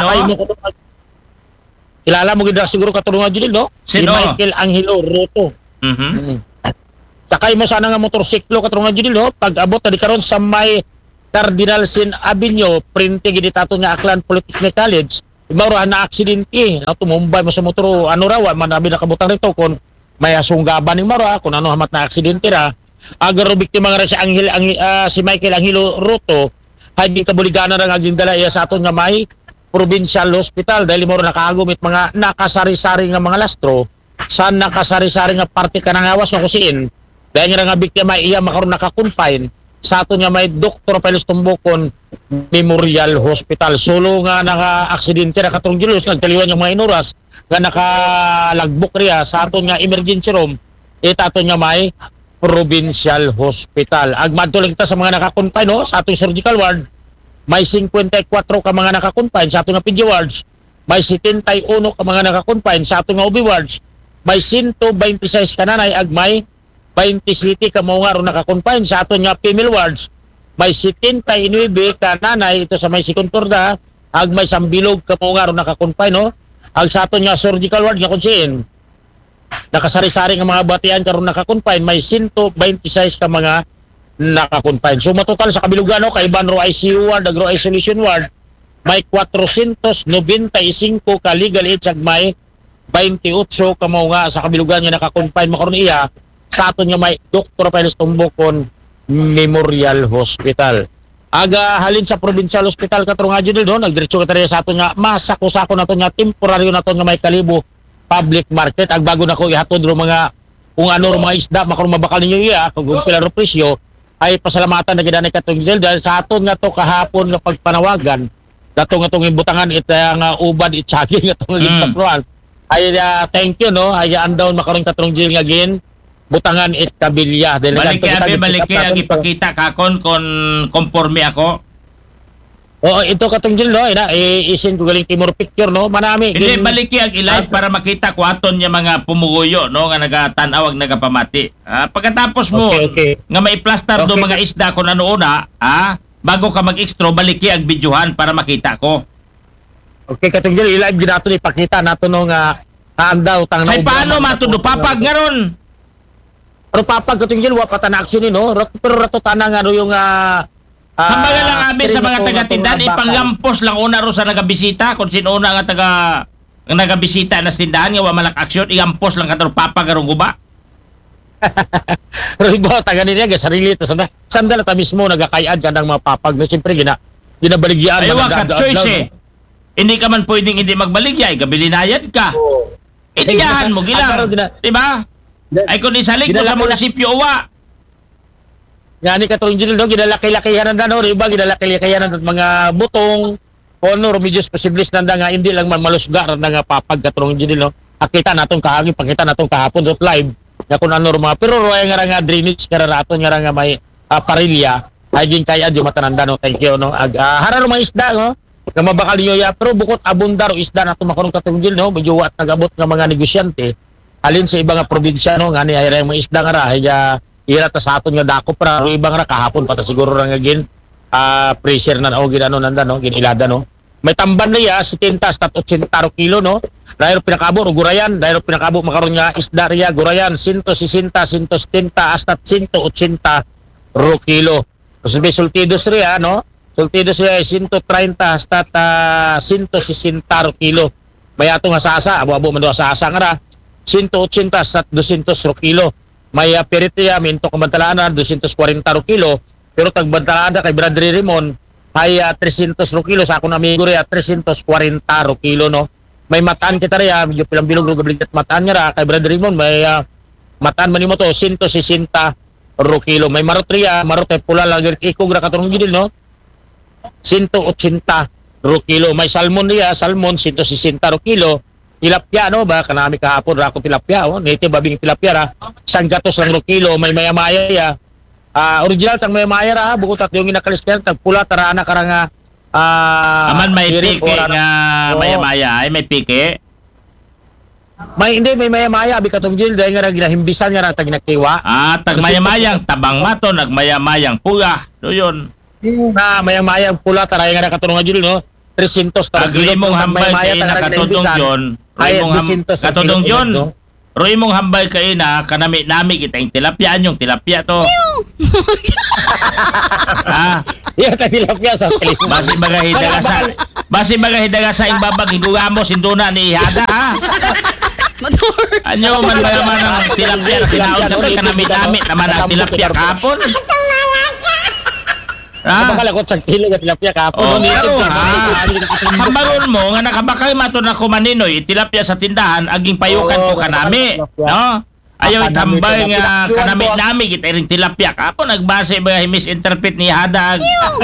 Kilala mo gidra siguro katarong nga dyan, no? Si Sino? Michael Angelo Roto. Sakay mo sana nga motorsiklo katarong nga dyan, no? Pag-abot na di karon sa may Cardinal Sin Avenue, printe gini tato nga Aklan Polytechnic College. Ibaw ra na aksidente, no, tumumbay mo sa motor, ano raw, man abi nakabutang rito kon may asunggaban ni Mara, kung ano hamat na aksidente ra. Agaro biktima nga si si Michael Angelo Roto, hay di kabuligana ra nga gindala iya sa aton nga may provincial hospital dahil mo nakagumit mga nakasari-sari nga mga lastro sa nakasari-sari nga parte kanangawas nga kusin. Dahil nga biktima iya makaron naka-confine sa ato nga may Dr. Pelos Tumbokon Memorial Hospital. Solo nga naka-aksidente na katong Julius, nagtaliwan yung mga inuras nga nakalagbok riya sa ato nga emergency room, ato nga may provincial hospital. Agmadtuling ta sa mga naka-confine, no? Sa atong surgical ward, may 54 ka mga naka-confine sa ato nga PG wards, may 71 ka mga naka-confine sa ato nga OB wards, may 126 ka nanay, ag may 27 ka mga ro naka-confine sa aton nga female wards, may 79 ka nanay ito sa may Sikunturda, ag may sambilog ka mga ro naka-confine, no? Ag sa aton nga surgical ward nga kunsiin nakasari-sari nga mga batian karon naka-confine, may 126 ka mga naka-confine. So matotal sa kabilugan, no, kay Banro ICU ward, agro isolation ward, may 495 ka legal age, ag may 28 ka mga sa kabilugan nga naka-confine makaron iya sa aton nga may Dr. Pelos Tumbokon Memorial Hospital. Aga halin sa provincial hospital katarong nga dyan, no? Nagdiretso ka tayo sa aton nga masako-sako naton nga temporaryo naton nga may Kalibo public market. Ag bago na ko ihatod ro mga kung ano ro mga isda makarong mabakal ninyo iya kung pila ro presyo ay pasalamatan na gidanay katong dyan dahil sa aton nga to kahapon nga pagpanawagan dato nga tong imbutangan ita nga ubad itsagi nga tong gitapruan ay thank you, no? Ay andaw makarong katong dyan nga gin butangan it kabilya. Maliki ang ipakita kakon kung conforme ako. Oo, ito katong dyan, no? Isin ko galing Timor picture, no? Manami. Hindi, baliki ang ilay para makita ko aton yung mga pumuguyo, no? Nga nagatanawag, nagapamati. Pagkatapos mo, Okay. nga may plaster do Okay. mga isda kung ano una, bago ka mag-extra, baliki ang videohan para makita ko. Okay, katong dyan, i-live din nato ipakita nato no nga andaw tang Ay, paano matudo? Papag nga ron. Pero papag katong dyan, wapata na aksyon no? Pero rato tanang ano yung Hambaga lang kami sa mga taga-tindahan, ipanglampos lang una ro sa nagabisita, kung sino una nga taga ang nagabisita na tindahan nga wa malak aksyon igampos lang katong papagarong guba. Pero iba taga niya ga sarili to sandal ta mismo nagakayad ka ng mga papag na siyempre ginabaligyan Ay wa ka choice eh. Hindi ka man pwedeng hindi magbaligya, gabilinayad ka. Itigahan mo gilang. Diba? Ay kung isalig mo sa munisipyo uwa. Ngani ka to engineer no ginalaki-lakihan nanda no iba ginalaki-lakihan ng mga butong ono remedios posibles nanda nga hindi lang man malusgar nga papag katong engineer no. Akita natong kahagi pakita natong kahapon dot live nga kung ano mga pero roya nga drainage nga raton nga may parilya ay din kaya di matananda no thank you no haral mga isda no nga mabakal niyo ya pero bukod abundar o isda nato makarong katunggil no medyo at nagabot nga mga negosyante halin sa ibang probinsya no ngani ay mga isda nga ra ay ira ta sa aton nga dako para ro ibang ra kahapon pa ta siguro ra nga gin pressure na o ginano nanda no ginilada no may tamban na ya 70 hasta 80 kilo no dahil pinakabo ro gurayan dahil pinakabo makaron nga isda riya gurayan 160 170 hasta 180 ro kilo so may sultidos riya no sultidos riya 130 hasta 160 ro kilo may ato nga sasa abo man do sasa nga ra 180 hasta 200 ro kilo may peritiya minto kabantalaan 240 ro kilo pero tagbantalaan kay Brother Raymond ay 300 ro kilo sa akong amigo rin 340 ro kilo no may mataan kita rin medyo pilang bilog ro gabligat mataan nga ra kay Brother Raymond may mataan man mo to 160 ro kilo may marot riya marot ay pula lang ikog ra katong gidil no 180 ro kilo may salmon riya salmon 160 ro kilo tilapia no ba kanami kahapon ra ko tilapia native babing tilapia ra isang gatos lang ro kilo may maya-maya ya original tang maya-maya ra bukod at yung inakalistan tag pula tara ana karanga aman may pike nga maya-maya ay may pike. May hindi may maya-maya abi katong gil dahil nga ginahimbisan nga ra tag nakiwa. Tag maya-mayang tabang mato nag maya-mayang pula. Do yun. Na maya-mayang pula tara nga katong gil no. 300 tara. Agli mong hambay kay nakatudong yon. Katudong yon. Roy mong hambay kay na kanami-nami kita yung tilapia yung tilapia to. Iya ta tilapia sa basi magahidaga sa imbabag higugamos induna ni ihada ha. Anyo man ba man ang tilapia na kinaon ka kanami-nami naman ang tilapia kapon. Bakal ako sa kilo nga tilapia kapon. Hamaron mo nga nakabakay mato na kumaninoy tilapia sa tindahan aging payukan ko kanami, no? Ayaw itambay nga kanami-nami kita ring tilapia kapon nagbase ba misinterpret ni Hadag.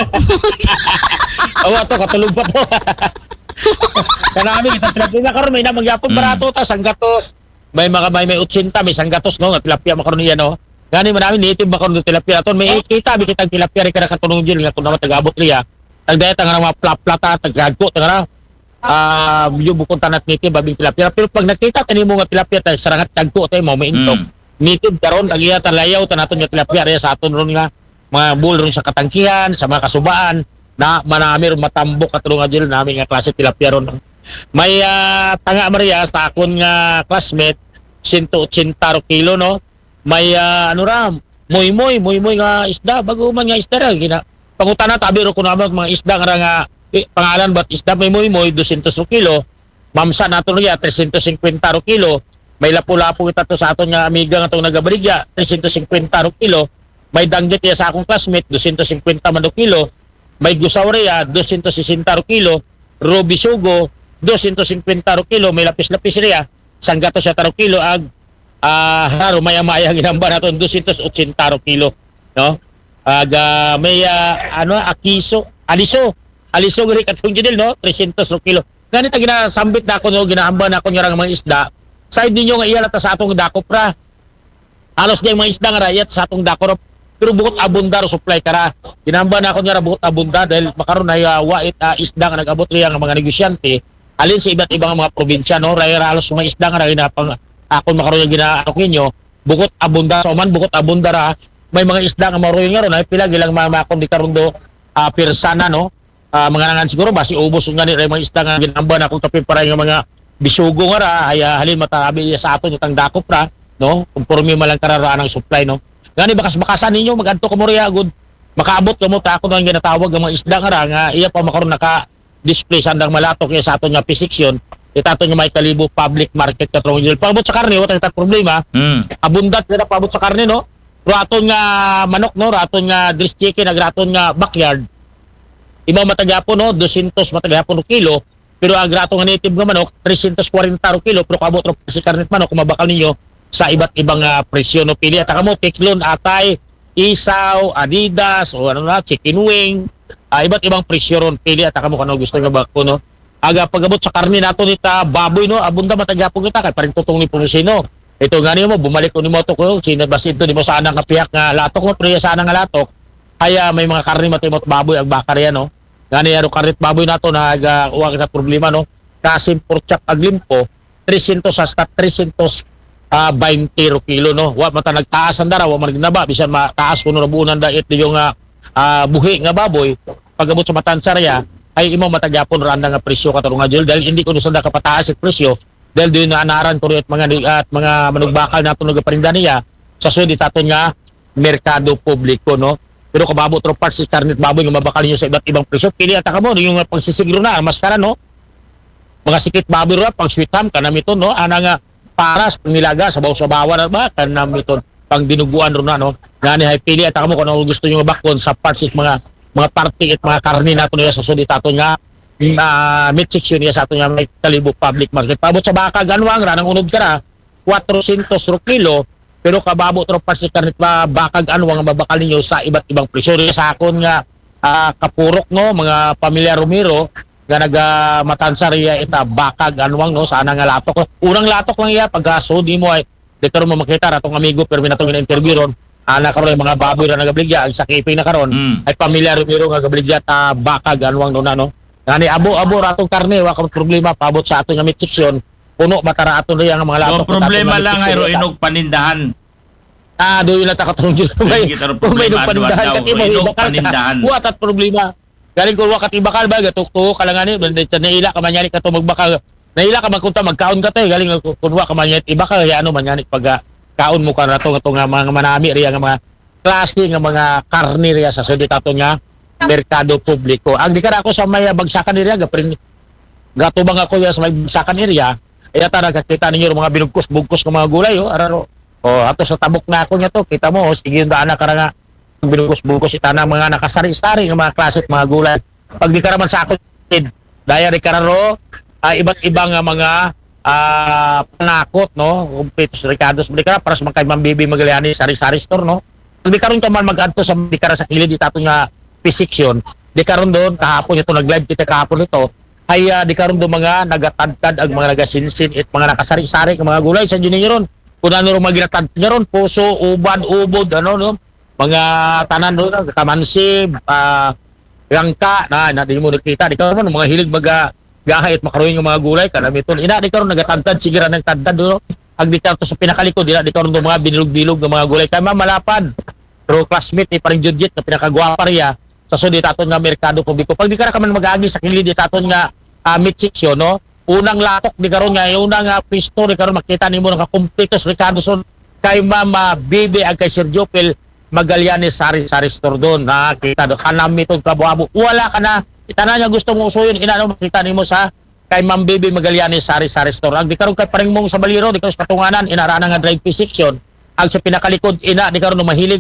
Ato katulog pa po. Kanami kita tilapia karon may na magyapon barato ta sanggatos. May may 80 may sanggatos no nga tilapia makaron niya no. Gani man namin native ba karon tilapia aton may kita bi kitang tilapia ri kada katunong jil nga kun naman tagabot riya. Tagdayat nga mga plata tagagko tanga yung bukod tanat native babing tilapia pero pag nakita kanimo nga tilapia tay sarangat tagko tay mo maintok. Native karon agiya ta layaw tanaton nga tilapia riya sa aton ron nga mga bull ron sa katangkihan sa mga kasubaan na manami ron matambok katunong jil namin nga klase tilapia ron. May tanga Maria sa akon nga classmate 180 kilo no. May moy nga isda bago man nga isda ra gina pangutana tabi ro kuno mga isda nga pangalan bat isda may moy 200 kilo mamsa nato riya 350 kilo may lapu-lapu kita to sa aton nga amiga nga tong nagabaligya 350 kilo may danggit ya sa akong classmate 250 man kilo may gusaw riya 260 kilo ruby sugo 250 kilo may lapis-lapis riya sanggato sa taro kilo ag haro maya-maya ginamba naton 280 kilo no may aliso gari katong gidil no 300 kilo ganito ginasambit na ako no ginaamba na ako nga mga isda side ninyo nga iyala ta sa atong dako pra halos di mga isda nga rayat sa atong dako pero bukod abundar supply kara ginamba na ako nga bukod abundar dahil makaron ay wait isda nga nag-abot riya nga mga negosyante alin sa iba't ibang mga probinsya no rayra halos mga isda nga ginapang ako makaroon yung ginaanok ninyo, bukot abundar, so man bukot abundar may mga isda nga maroon nga ron, ay pila gilang mamakon di karon do persana no, mga nangan siguro basi ubos nga ni mga isda nga ginamba na kung tapin para yung mga bisugo nga ra, ay halin matabi sa aton yung dakop ra, no, kumpormi malang kararaan ang supply no. Gani bakas-bakasan ninyo, magadto ko mo riya, good, makaabot ka mo, tako na yung ginatawag ng mga isda nga ra, nga iya pa makaroon naka-display sandang malatok sa aton nga P6 yun, itato nga may kalibo public market katrong Jil. Pagabot sa karne, wala tayong problema. Abundat na pabot sa karne, no? Raton nga manok, no? Raton nga dressed chicken, raton nga backyard. Iba matagapon, no? 200 matagapon no kilo. Pero ang raton nga native nga manok, 340 ro kilo. Pero kabot ro si karne manok, kung mabakal ninyo sa iba't ibang presyo, no? Pili at mo, tiklon, atay, isaw, adidas, o ano na, chicken wing, iba't ibang presyo ron. Pili at mo kung ano gusto nga bako, no? Aga pagabot sa karne nato nita baboy, no, abunda matagapon kita kay paring tutong ni Pumusino. Ito gani mo bumalik ko ni mo to ko sino bas ito di mo sa anang kapiyak nga latok no priya sa anang nga latok. Kaya may mga karne matimot baboy ang bakar yan, no. Gani aro karne baboy nato na uwa kita problema, no. Kasi porchak aglimpo 300 hasta 320 kilo, no. Wa mata nagtaas ang dara, wa man ginaba bisan mataas kuno rabunan dait yung buhi nga baboy pagabot sa matansarya ay imo matagapon randa nga presyo katarong nga Jil dahil hindi ko nusanda kapataas ang presyo dahil doon na anaran ko at mga manugbakal nato nagaparinda niya sa sudi taton nga merkado publiko, no. Pero kababo tro parts si karnit baboy nga mabakal niyo sa iba't ibang presyo pili ata kamo yung pagsisiguro na maskara, no. Mga sikit baboy ra pag sweet ham kanamiton, no, ana nga paras nilaga sa bawan ba kanamiton pang dinuguan ro na, no. Ngani hay pili ata kamo kung ano gusto niyo bakon sa parts mga party at mga karne nato niya sa sudi tato nga meat section niya sa ato nga may kalibo public market. Pabot sa baka ganwang ranang unod ka ra 400 ro kilo pero kababo tro pa si karne baka ganwang mabakal ninyo sa iba't ibang presyo sa akon nga kapurok, no, mga pamilya Romero nga naga matansarya ita baka ganwang, no, sa anang nga latok. Unang latok lang iya pag sudi mo ay dito mo makita ratong amigo pero minatong interview ron ana karon mga baboy ra nagabligya ang sakiping na karon ay pamilya Romero nga gabligya ta baka ganwang no na, no. Ngani abo ratong karne wa ka problema pabot sa ato nga meat section puno matara aton riya nga mga latok. So problema lang ay inog panindahan. Doon lang ta katarong Jil may inog panindahan kati mo inog panindahan. Wa tat problema galing ko wa kati bakal ba gatukto kalangani naila ka manyani ka to magbakal naila ka magkunta magkaon ka tay galing kun wa ka manyani ibakal ya ano manyani pag kaon mo ka na to nga mga manami riya nga mga klase nga mga karne riya sa sudi tato nga merkado publiko. Ang dikara ako sa may bagsakan area gatubang ako ya sa may bagsakan area ay ata nakakita ninyo mga binugkos-bugkos ng mga gulay, araro. Ato sa tabok na ako nya to kita mo sige daan na kara nga binugkos-bugkos ita na mga nakasari-sari nga mga klase mga gulay. Pag di karaman sa ako daya di kararo iba't ibang mga panakot, no, kumpitos Ricardo's Blikara para sa mga kay Mambibi Magaliani sari-sari store, no. Di karon ka man mag-adto sa Blikara sa kilid dito nga P-section di karon doon kahapon ito nag-live kita kahapon ito ay di karon doon mga nagatadtad ang mga nagasinsin at mga nakasari-sari ng mga gulay sa junior ron kung ano ron maginatad niya ron puso, uban, ubod, ano, no, mga tanan doon kamansi, rangka na di mo nakita di karon mga hilig gahay at makaroon yung mga gulay kanamiton ina di karon nagatantad sige ra nagtantad do ag di karon sa pinakalikod di karon do mga binilog-bilog ng mga gulay kay malapad pero classmate ni paring Judjet na pinakagwapa riya sa sudi taton nga merkado publiko pag di ka man mag-agi sa kilid di taton nga meat section, no, unang latok di karon nga unang pisto di karon makita nimo nga kumpitos Ricardo son kay Mama Bibi ag kay Sir Jopel Magallanes sari-sari store doon nakita do kanamiton kabuabo wala ka na itana nga gusto mo usuyon inano makita nimo sa kay Ma'am Bibi Magallanes sari-sari store. Ang di karon kay paring mong sa Baliro di karon sa katunganan inarana nga drive section. Ang sa pinakalikod ina di karon mahilig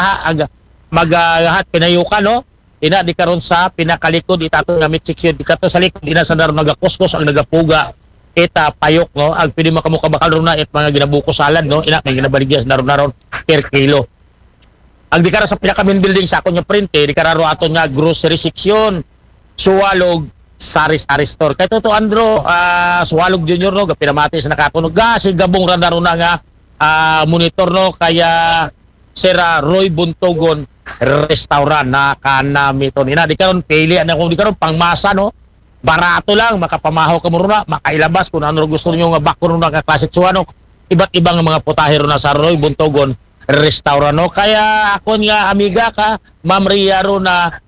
magahat pinayukan, no. Ina di karon sa pinakalikod itato nga meat section di kato sa likod ina sa daro nagakuskos ang nagapuga ita payok, no. Ang pili makamukabakal ron na it mga ginabuko salad, no. Ina may ginabaligya sa naron per kilo. Ang di karon sa pinaka-main building sa akon nga printe di kararo aton nga grocery section. Suwalog sari-sari store. Kaya to Andro, Suwalog Junior, no, pinamati sa nakatunog. Si gabong randaro na nga monitor, no, kaya Sir Roy Buntogon restaurant na kanamiton. Ina, di karon pili na kung di karon pangmasa, no, barato lang, makapamahaw ka mo na, makailabas kung ano gusto nyo nga bako na nga klase suwano. Iba't ibang mga putahero na sa Roy Buntogon restaurant, no. Kaya ako nga amiga ka, Ma'am Ria ro na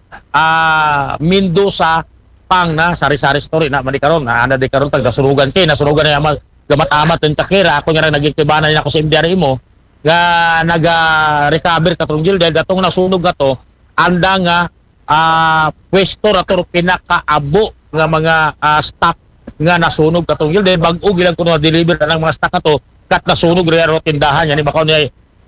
Mendoza pang na sari-sari story na manikaron na ana di karon tag nasurugan kay nasurugan na amal gamat-amat yung takira ako nga naging tibanan na ako sa MDRI mo nga naga-recover katong Jil dahil datong nasunog ato anda nga pwesto rato pinakaabo nga mga stock nga nasunog katong dahil bag-o gilang kuno deliver ng mga stock ato kat nasunog ro tindahan yan bakaw ni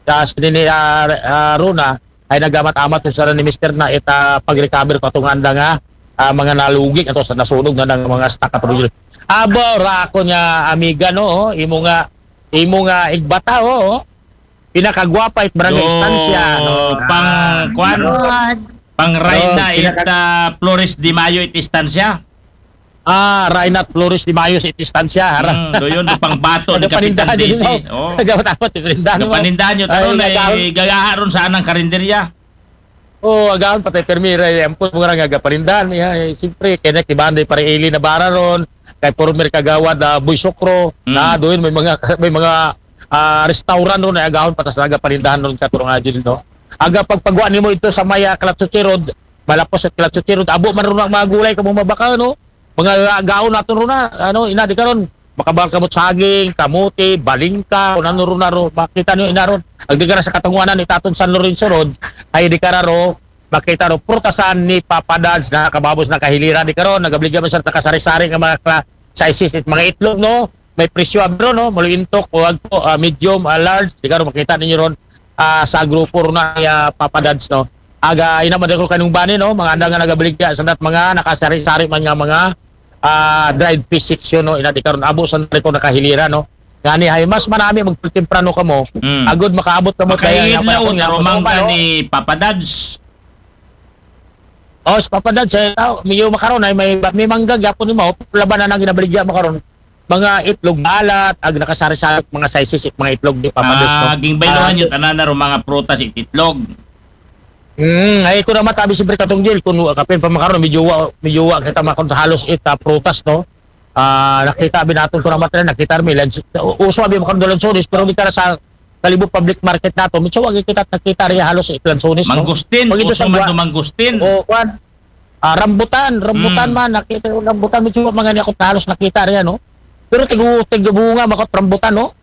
Runa ay nagamat-amat sa ni Mr. na ita pag-recover katong anda nga mga nalugig ato sa nasunog na ng mga stock ato. Ra ako nya amiga no imo nga igbata pinakagwapa it barangay istansya no pang kwan pang Rayna ita Flores de Mayo it istansya. Reinat Flores de Mayo sa istansya. Doon pang bato ni Kapitan DC. Oh. Nagawat-awat ipanindahan mo. Kapanindahan nyo taon ay gagaharon sa anang karinderya. Agawon patay permira ampun mo nga gaparindahan siyempre kaya kibanday para ili na bararon kay former kagawad Boy Sokro na doon may mga restaurant ron ay agawon patas na gaparindahan ron katurong adyo no. Aga pagpagwa nimo ito sa Maya Kalatsuchirod malapos sa Kalatsuchirod abo man ron ang mga gulay kamo mabaka no. Mga gaon nato ron na ina di karon makabal kamot saging, kamuti, balingka, ano ron na ro makita niyo ina ron ang di ka sa katunguanan ni Taton San Lorenzo Road ay di ka ro makita ro prutasan ni Papa Dads na kababos na kahiliran di karon nagabligyan man sa nakasari-sari nga mga sizes it mga itlog no may presyo abro no mulintok o medium large di karon makita ninyo ron sa grupo ron na Papa Dads no aga ina man ko kanung bani no mga anda nga nagabligya sa mga nakasari-sari man nga mga dried fish section no ina di karon abo sa ko nakahilira no ngani hay mas marami magtemprano kamo agod makaabot kamo kaya nga romangka ni Papa Dads. Si Papa Dads miyo makaron ay may mangga gyapon nimo laban na nang ginabaligya makaron mga itlog balat ag nakasari-sari mga sizes mga itlog ni Papa Dads no ging baylohan yung tanan na ro mga prutas itlog. Ay ko na matabi siyempre katong deal kung kapin pa makaroon medyo kita makon halos ita prutas no. Nakita bi naton ko na matalan nakita mi uso abi makaroon do lansones pero kita sa Kalibo public market nato medyo wag kita nakita ri halos lansones no. Mangustin uso man do mangustin. Rambutan man nakita rambutan medyo mga ni ako halos nakita ri no. Pero tigubunga makot rambutan no.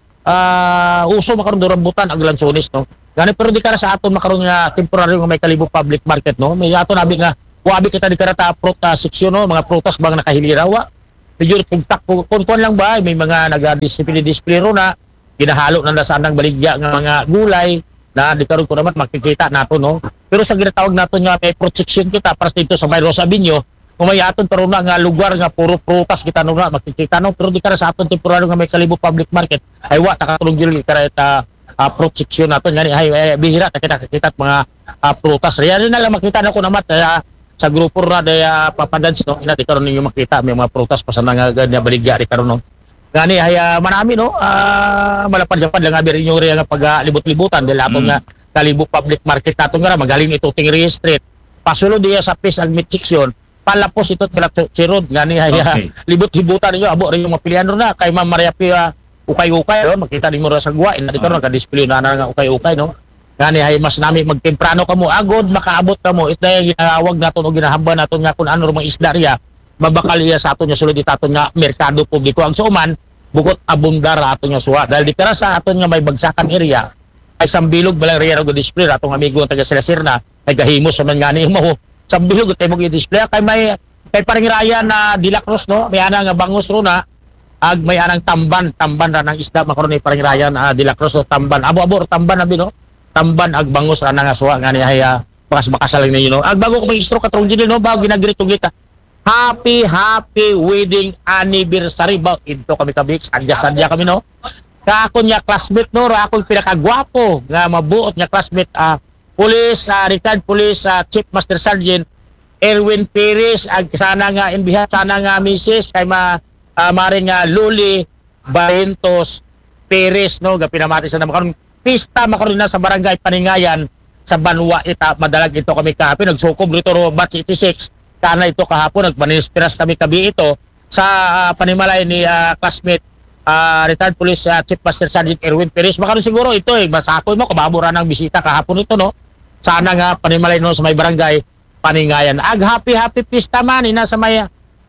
Uso makaroon do rambutan ag lansones no. Gani pero di ka sa aton makaroon nga temporary nga may Kalibo public market no may aton abi nga wabi kita di karata prutas seksyon no mga prutas bang nakahilirawa medyo tugtak kon lang ba may mga nag-display ro na ginahalo na sa anang baligya nga mga gulay na di karon ko naman makikita nato no pero sa ginatawag nato nga may fruit section kita para dito sa May Rosa Avenue kung may aton pero na nga lugar nga puro prutas kita no na makikita no pero di ka sa aton temporary nga may Kalibo public market ay wa takatulong gyud kita fruit section nato ngani ay bihira kita mga prutas riyan na lang makita nako namat sa grupo ra daya Papa Dads no ina di karon ninyo makita may mga prutas pa sa nga baligya di karon no ngani ay marami no malapad-lapad lang abi rinyo riya nga paglibot-libutan dahil aton nga Kalibo public market nato nga magaling ito ting street pasulod diya sa Fish and Meat section palapos ito Kalatsuchirod ngani ay libot-libutan ninyo abo rin yung mapilian ro na kay Ma'am Maria Pia ukay-ukay no makita nimo ra sa gwa ina dito naka-display na nga ukay-ukay no ngani hay mas nami magtemprano kamo agod makaabot kamo ito yung ginawag naton o ginahamba naton nga kun ano mga isda riya mabakal iya sa aton nga sulod aton nga merkado publiko ang suman bukod abundar aton nga suwa dahil di para sa aton nga may bagsakan area ay sambilog balang riya nga display atong amigo taga Silasirna ay gahimos sa man ngani mo sambilog tay mo gi-display kay paring raya na De La Cruz no may ana nga bangos ro na ag may anang tamban ra ng isda makaron ni paring rayan De La Cruz tamban abo tamban abi no tamban ag bangos ra nga suwa ngani ay bakas-bakasal ninyo no ag bago ko mag-istro katrong dinhi no bago ginagritong kita happy wedding anniversary ba ito kami kabik sadya kami no ka akon nya classmate no ra akong pinakagwapo nga mabuot nya classmate police retired police chief master sergeant Erwin Perez ag sana nga inbihat sana nga misis kay maring Luli Barrientos Perez no gapinamati sa makaron pista makaron na sa barangay Paningayan sa Banwa ita madalag ito kami kahapon nagsukob dito ro batch 86 kana ito kahapon nagpanispiras kami ito sa panimalay ni classmate retired police chief master sergeant Erwin Perez makaron siguro ito masako mo kababura ng bisita kahapon ito no sana nga panimalay no sa may barangay Paningayan ag happy pista man ina sa may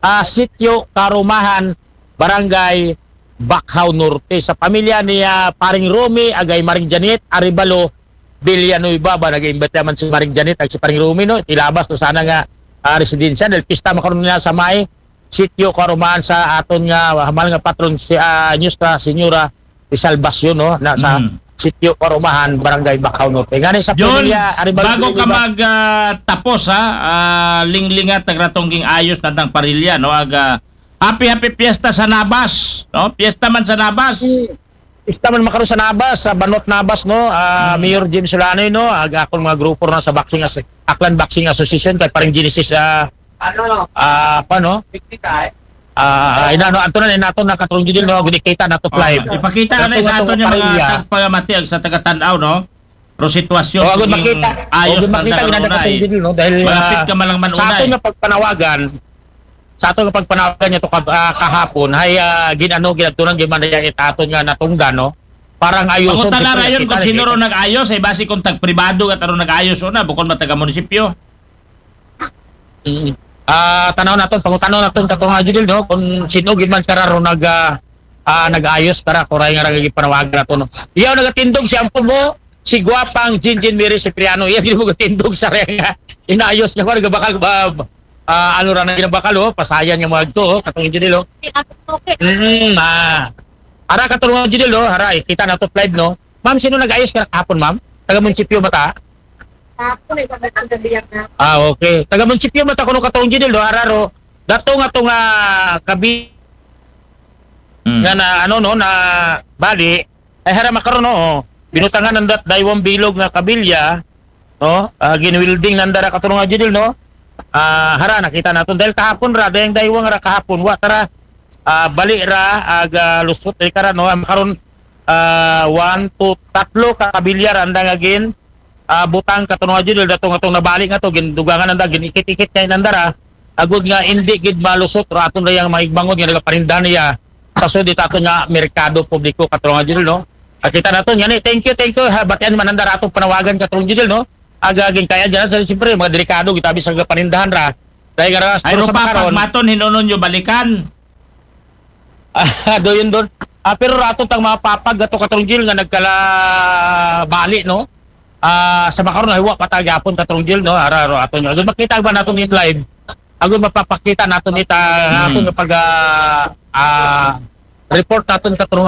sitio Karumahan barangay Bakhaw Norte sa pamilya ni paring Romy agay Maring Janet Aribalo Villanueva ba nag-imbita man si Maring Janet ag si paring Romy no ilabas to sana nga residensya dahil pista makaroon nila sa may sitio karumahan sa aton nga hamal nga patron si Nuestra Señora de Salvacion no na sa sitio karumahan barangay Bacau Norte. Ngani sa John, pamilya bago ka magtapos linglingat nagratongging ayos natang parilya no aga happy fiesta sa Nabas no fiesta man sa Nabas. Ista man makaroon sa Nabas, sa Banot Nabas no, Mayor James Solanoy no, aga akong mga grupo na sa boxing Aklan Boxing Association kay paring Genesis paano? Inano ato na nato na katrong judil no, gudikita nato live. Ipakita na sa ato yung mga tagpamati sa taga-tanaw no. Pero sitwasyon agud makita. ayos na makita ina katrong judil no dahil malapit ka malang manunay. sa ato nga pagpanawagan niya to kahapon hay ginatunan gyud man niya itaton nga natunggan no. Parang ayuson. Kung tala rayon kung sino ro nag-ayos ay basi kung tag-pribado at aron nag-ayos na bukod man taga-munisipyo. Tanaw naton pangutanaw naton katong judil no kung sino gid man kararo nag-ayos para kuray nga ra panawagan nato no. Iyaw nagatindog si ampon mo si Guapang Jinjin Miri Cipriano iya gid mo gatindog sa renga inaayos niya ko bakal ano ra na ginabakal pasayan nga mga to katong judil ara katong judil ara kita nato live no. Ma'am sino nag-ayos kara kahapon ma'am? Taga munisipyo mata? Ako na ang gabiyak na. Okay. Taga munisipyo mata kuno katong judil araro dato nga tong kabi nga na ano no na bali ay hara makaron no binutangan nandat daywang bilog nga kabilya no ginwilding nandara katong nga judil no hara nakita naton dahil kahapon ra dayang daywang ra kahapon wa tara bali ra aga lusot kara no makaron 1 to 3 ka kabilyar andang agin butang katong nga judil datong atong nabali nga to gindugangan nanda ginikit-ikit kay nandara agud nga indi gid malusot ra aton dayang maigbangon nga nagaparindan niya kaso di tato nga merkado publiko katong nga judil no. Kita naton yani thank you batian man nandara atong panawagan katong judil no. Agaging kaya dyan sa siyempre mga delikado kita bisa sa panindahan ra dahil nga ay sa pag maton hinunon nyo balikan doon doon pero rato tang mga papag ato katong jil nga nagkala bali no sa makaron hiwa patagapon katong jil no ara ato nyo agud makita ba naton in live agud mapapakita naton ita aton pag report naton katong